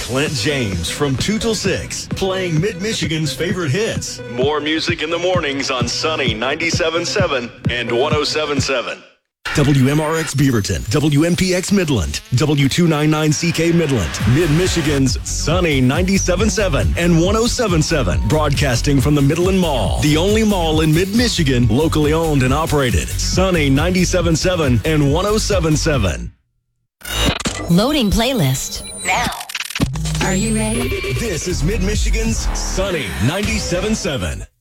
Clint James from 2 till 6, playing Mid-Michigan's favorite hits. More music in the mornings on Sunny 97.7 and 107.7. WMRX Beaverton, WMPX Midland, W299CK Midland, Mid-Michigan's Sunny 97.7 and 107.7, broadcasting from the Midland Mall, the only mall in Mid-Michigan, locally owned and operated. Sunny 97.7 and 107.7. Loading playlist now. Are you ready? This is Mid-Michigan's Sunny 97.7.